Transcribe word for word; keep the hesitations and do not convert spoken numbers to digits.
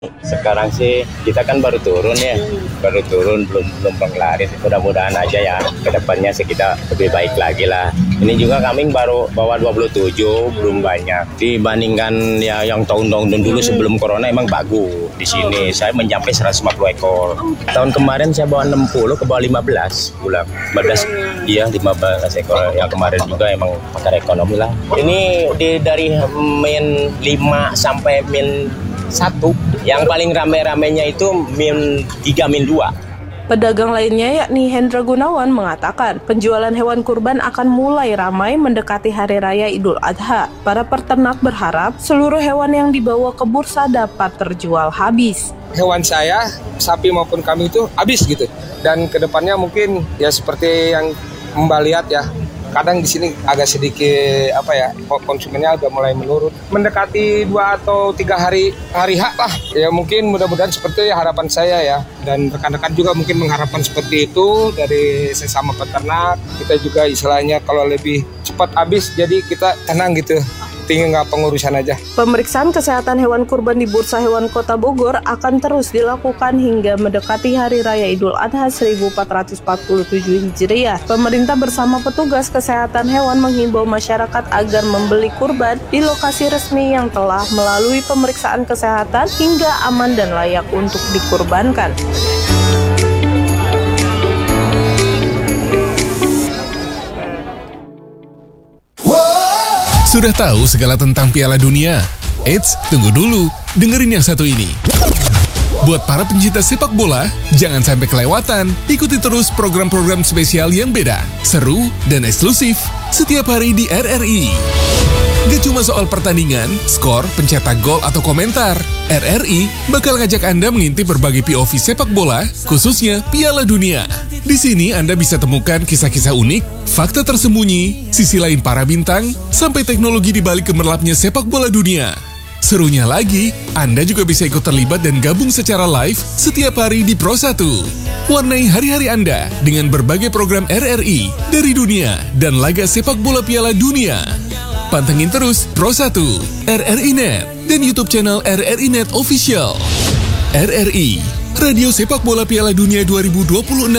Sekarang sih kita kan baru turun ya, baru turun belum belum penglaris. Mudah-mudahan aja ya kedepannya sih kita lebih baik lagi lah. Ini juga kambing baru bawa dua puluh tujuh, belum banyak dibandingkan ya yang tahun-tahun dulu sebelum corona. Emang bagus di sini. Saya mencapai seratus lima puluh ekor. Tahun kemarin saya bawa enam puluh ke bawah lima belas pulang. lima belas iya lima belas ekor. Yang kemarin juga emang pakar ekonomi lah. Ini di dari min lima sampai min satu. Yang paling rame-ramenya itu min tiga, min dua. Pedagang lainnya yakni Hendra Gunawan mengatakan penjualan hewan kurban akan mulai ramai mendekati Hari Raya Idul Adha. Para peternak berharap seluruh hewan yang dibawa ke bursa dapat terjual habis. Hewan saya, sapi maupun kambing itu habis gitu. Dan kedepannya mungkin ya seperti yang Mbak lihat ya, kadang di sini agak sedikit apa ya, konsumennya udah mulai menurun. Mendekati dua atau tiga hari hari H lah. Ya mungkin mudah-mudahan seperti harapan saya ya. Dan rekan-rekan juga mungkin mengharapkan seperti itu dari sesama peternak. Kita juga istilahnya kalau lebih cepat habis, jadi kita tenang gitu. Tinggal pengurusan aja. Pemeriksaan kesehatan hewan kurban di Bursa Hewan Kota Bogor akan terus dilakukan hingga mendekati Hari Raya Idul Adha seribu empat ratus empat puluh tujuh Hijriah. Pemerintah bersama petugas kesehatan hewan menghimbau masyarakat agar membeli kurban di lokasi resmi yang telah melalui pemeriksaan kesehatan hingga aman dan layak untuk dikurbankan. Sudah tahu segala tentang Piala Dunia? Eits, tunggu dulu, dengerin yang satu ini. Buat para pencinta sepak bola, jangan sampai kelewatan. Ikuti terus program-program spesial yang beda, seru, dan eksklusif setiap hari di R R I. Gak cuma soal pertandingan, skor, pencetak gol, atau komentar. R R I bakal ngajak Anda mengintip berbagai P O V sepak bola, khususnya Piala Dunia. Di sini Anda bisa temukan kisah-kisah unik, fakta tersembunyi, sisi lain para bintang, sampai teknologi di balik gemerlapnya sepak bola dunia. Serunya lagi, Anda juga bisa ikut terlibat dan gabung secara live setiap hari di Pro satu. Warnai hari-hari Anda dengan berbagai program R R I dari dunia dan laga sepak bola Piala Dunia. Pantengin terus Pro satu, R R I Net, dan YouTube channel R R I Net Official. R R I, Radio Sepak Bola Piala Dunia dua ribu dua puluh enam